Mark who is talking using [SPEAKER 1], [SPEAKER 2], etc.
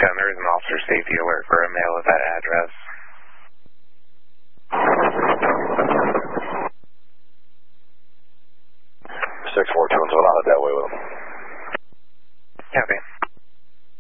[SPEAKER 1] there is an officer safety alert for a male at that address.
[SPEAKER 2] 642, so I'll head that way with him.
[SPEAKER 1] Copy.